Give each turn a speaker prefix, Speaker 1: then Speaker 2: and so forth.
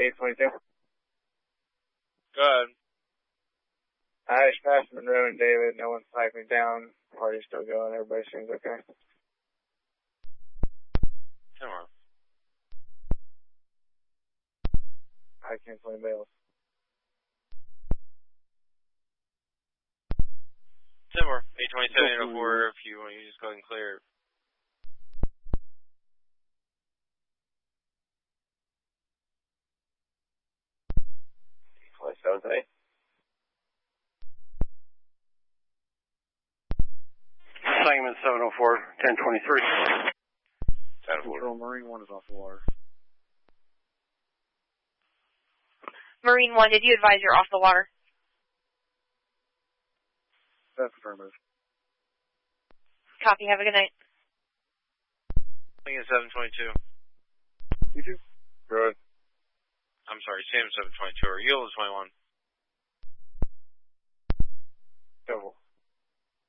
Speaker 1: 822.
Speaker 2: Go ahead.
Speaker 1: I just passed Monroe and David. No one's piping down. Party's still going. Everybody seems okay.
Speaker 2: 10 more.
Speaker 1: I canceling bails.
Speaker 2: 10 more. 827, 804. If you want, you just go ahead and clear it.
Speaker 3: Sangamon 704, 1023.
Speaker 1: Control, Marine 1 is off the water.
Speaker 4: Marine 1, did you advise you're off the water?
Speaker 1: That's affirmative.
Speaker 4: Copy, have a good night.
Speaker 2: Lincoln 722.
Speaker 1: You too.
Speaker 3: Good.
Speaker 2: I'm sorry, Sam 722. Are you able to 21?